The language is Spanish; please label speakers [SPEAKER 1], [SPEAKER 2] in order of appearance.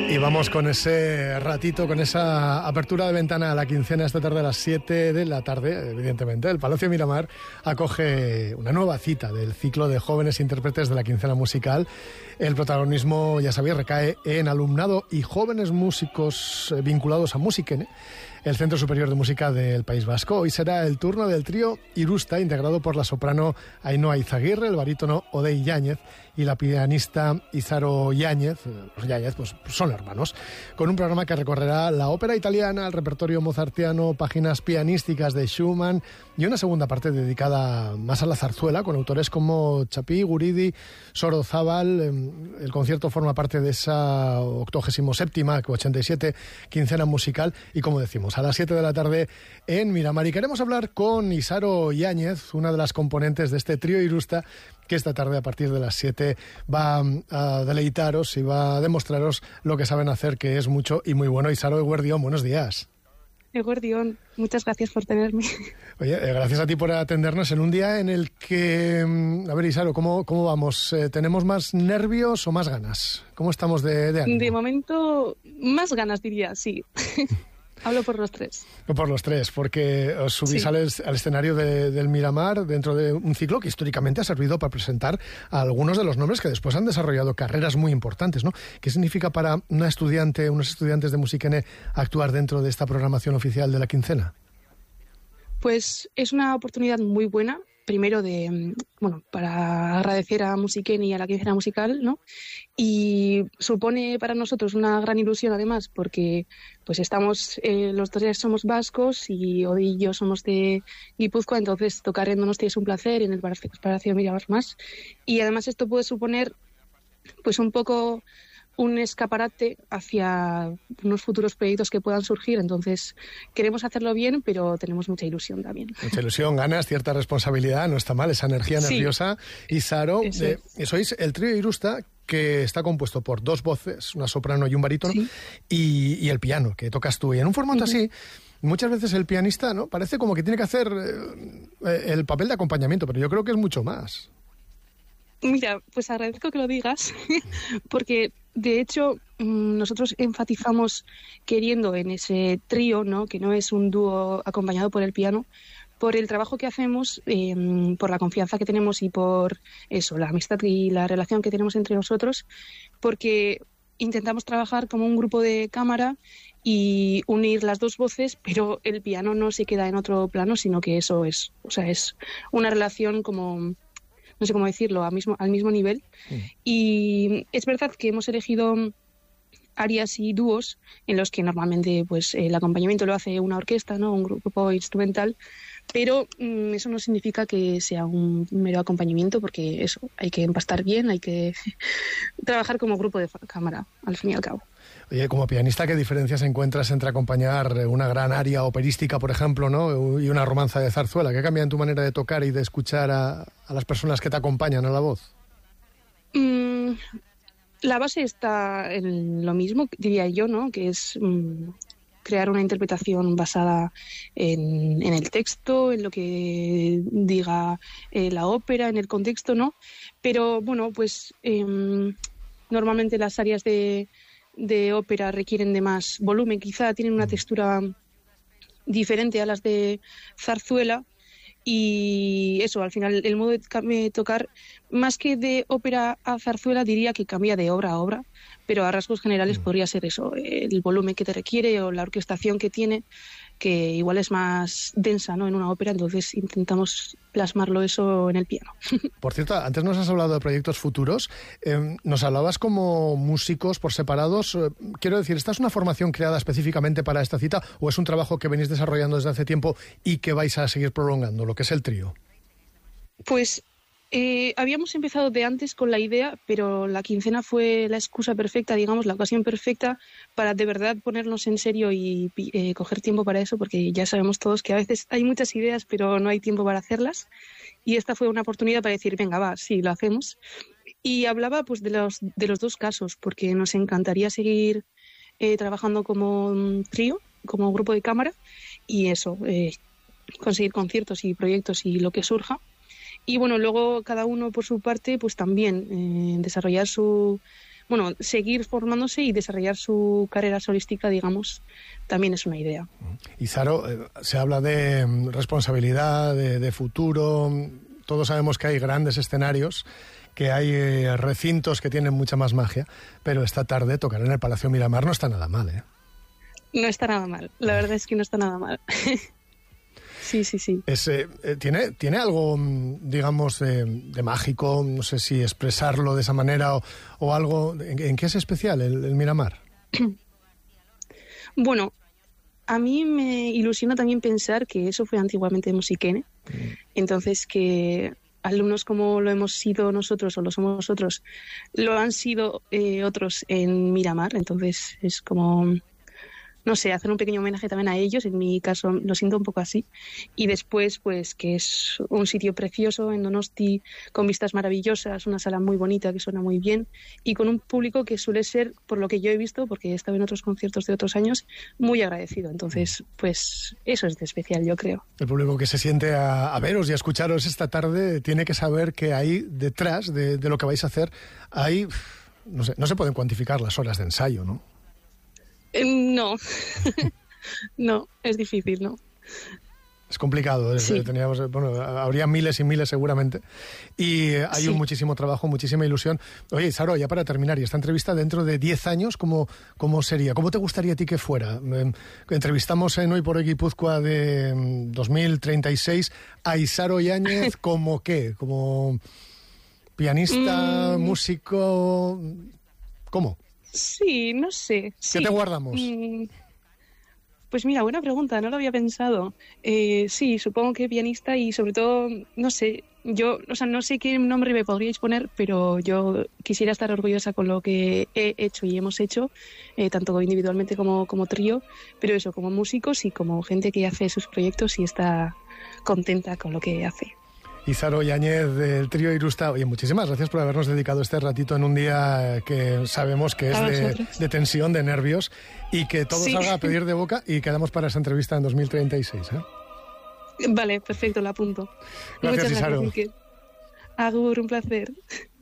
[SPEAKER 1] Y vamos con ese ratito, con esa apertura de ventana a la quincena esta tarde a las 7 de la tarde, evidentemente. El Palacio Miramar acoge una nueva cita del ciclo de jóvenes intérpretes de la quincena musical. El protagonismo, ya sabéis, recae en alumnado y jóvenes músicos vinculados a Musikene, el Centro Superior de Música del País Vasco. Hoy será el turno del trío Irusta, integrado por la soprano Ainhoa Izaguirre, el barítono Odey Yáñez y la pianista Izaro Yáñez. Los Yáñez pues, son hermanos, con un programa que recorrerá la ópera italiana, el repertorio mozartiano, páginas pianísticas de Schumann y una segunda parte dedicada más a la zarzuela, con autores como Chapí, Guridi, Sorozábal. El concierto forma parte de esa 87ª, 87 quincena musical y, como decimos, a las 7 de la tarde en Miramar. Y queremos hablar con Izaro Yáñez, una de las componentes de este trío Irusta, que esta tarde a partir de las 7 va a deleitaros y va a demostraros lo que saben hacer, que es mucho y muy bueno. Izaro Eguerdión, buenos días.
[SPEAKER 2] Eguerdión, muchas gracias por tenerme.
[SPEAKER 1] Oye, gracias a ti por atendernos en un día en el que... A ver, Izaro, ¿cómo vamos? ¿Tenemos más nervios o más ganas? ¿Cómo estamos de ánimo?
[SPEAKER 2] De momento, más ganas diría, sí. Hablo por los tres.
[SPEAKER 1] Por los tres, porque os subís al escenario del Miramar dentro de un ciclo que históricamente ha servido para presentar a algunos de los nombres que después han desarrollado carreras muy importantes, ¿no? ¿Qué significa para unos estudiantes de Musikene actuar dentro de esta programación oficial de la quincena?
[SPEAKER 2] Pues es una oportunidad muy buena, primero para agradecer a Musikene y a la quincena musical, ¿no? Y supone para nosotros una gran ilusión además, porque pues estamos, los tres somos vascos y Odey y yo somos de Guipúzcoa, entonces tocar en Donostia es un placer, en el Palacio Miramar más. Y además esto puede suponer pues un poco un escaparate hacia unos futuros proyectos que puedan surgir. Entonces queremos hacerlo bien, pero tenemos mucha ilusión también. Mucha
[SPEAKER 1] ilusión, ganas, cierta responsabilidad, no está mal, esa energía nerviosa. Y Saro, sois el trío Irusta, que está compuesto por dos voces, una soprano y un barítono, y el piano, que tocas tú. Y en un formato así, muchas veces el pianista, ¿no?, parece como que tiene que hacer el papel de acompañamiento, pero yo creo que es mucho más.
[SPEAKER 2] Mira, pues agradezco que lo digas, porque de hecho nosotros enfatizamos queriendo en ese trío, ¿no?, que no es un dúo acompañado por el piano, por el trabajo que hacemos, por la confianza que tenemos y por eso, la amistad y la relación que tenemos entre nosotros, porque intentamos trabajar como un grupo de cámara y unir las dos voces, pero el piano no se queda en otro plano, sino que eso es una relación como... no sé cómo decirlo, al mismo nivel. Y es verdad que hemos elegido áreas y dúos en los que normalmente pues el acompañamiento lo hace una orquesta, ¿no?, un grupo instrumental, pero eso no significa que sea un mero acompañamiento, porque eso, hay que empastar bien, hay que trabajar como grupo de cámara, al fin y al cabo.
[SPEAKER 1] Oye, como pianista, ¿qué diferencias encuentras entre acompañar una gran aria operística, por ejemplo, ¿no?, y una romanza de zarzuela? ¿Qué cambia en tu manera de tocar y de escuchar a las personas que te acompañan a la voz?
[SPEAKER 2] La base está en lo mismo, diría yo, ¿no?, que es crear una interpretación basada en el texto, en lo que diga la ópera, en el contexto, ¿no? Pero, bueno, pues normalmente las áreas de ópera requieren de más volumen, quizá tienen una textura diferente a las de zarzuela, y eso, al final el modo de tocar, más que de ópera a zarzuela, diría que cambia de obra a obra, pero a rasgos generales podría ser eso, el volumen que te requiere o la orquestación que tiene, que igual es más densa, ¿no?, en una ópera, entonces intentamos plasmarlo eso en el piano.
[SPEAKER 1] Por cierto, antes nos has hablado de proyectos futuros, nos hablabas como músicos por separados. Quiero decir, ¿esta es una formación creada específicamente para esta cita o es un trabajo que venís desarrollando desde hace tiempo y que vais a seguir prolongando, lo que es el trío?
[SPEAKER 2] Pues habíamos empezado de antes con la idea, pero la quincena fue la excusa perfecta, digamos, la ocasión perfecta para de verdad ponernos en serio y coger tiempo para eso, porque ya sabemos todos que a veces hay muchas ideas, pero no hay tiempo para hacerlas. Y esta fue una oportunidad para decir, venga, va, sí, lo hacemos. Y hablaba pues de los dos casos, porque nos encantaría seguir trabajando como trío, como grupo de cámara, y eso, conseguir conciertos y proyectos y lo que surja. Y bueno, luego cada uno por su parte, pues también desarrollar su bueno, seguir formándose y desarrollar su carrera solística, digamos, también es una idea.
[SPEAKER 1] Y Saro, se habla de responsabilidad, de futuro. Todos sabemos que hay grandes escenarios, que hay recintos que tienen mucha más magia, pero esta tarde tocar en el Palacio Miramar no está nada mal, ¿eh?
[SPEAKER 2] No está nada mal, la verdad es que no está nada mal. Sí. ¿Tiene algo, digamos, de mágico? No sé si expresarlo de esa manera o algo. ¿En qué es especial el Miramar? Bueno, a mí me ilusiona también pensar que eso fue antiguamente Musiquene. Entonces que alumnos como lo hemos sido nosotros o lo somos nosotros, lo han sido otros en Miramar. Entonces es como... no sé, hacer un pequeño homenaje también a ellos, en mi caso lo siento un poco así, y después pues que es un sitio precioso en Donosti, con vistas maravillosas, una sala muy bonita que suena muy bien, y con un público que suele ser, por lo que yo he visto, porque he estado en otros conciertos de otros años, muy agradecido. Entonces, pues eso es de especial, yo creo.
[SPEAKER 1] El público que se siente a veros y a escucharos esta tarde tiene que saber que ahí detrás de lo que vais a hacer, hay, no sé, no se pueden cuantificar las horas de ensayo, ¿no?
[SPEAKER 2] No, no, es difícil, ¿no?
[SPEAKER 1] Es complicado,
[SPEAKER 2] sí.
[SPEAKER 1] Habría miles y miles seguramente, y hay muchísimo trabajo, muchísima ilusión. Oye, Saro, ya para terminar, y esta entrevista dentro de 10 años, ¿cómo sería? ¿Cómo te gustaría a ti que fuera? Entrevistamos en Hoy por Hoy Guipúzcoa de 2036 a Isaro Yáñez, ¿como qué? ¿Como pianista, músico? ¿Cómo?
[SPEAKER 2] Sí, no sé.
[SPEAKER 1] ¿Qué te guardamos?
[SPEAKER 2] Pues mira, buena pregunta, no lo había pensado. Sí, supongo que pianista y sobre todo, no sé, no sé qué nombre me podríais poner, pero yo quisiera estar orgullosa con lo que he hecho y hemos hecho, tanto individualmente como trío, pero eso, como músicos y como gente que hace sus proyectos y está contenta con lo que hace.
[SPEAKER 1] Isaro Yáñez del trío Irusta. Oye, muchísimas gracias por habernos dedicado este ratito en un día que sabemos que es de tensión, de nervios, y que todo salga a pedir de boca, y quedamos para esa entrevista en 2036, ¿eh?
[SPEAKER 2] Vale, perfecto, lo apunto.
[SPEAKER 1] Gracias, Isaro.
[SPEAKER 2] Agur, un placer.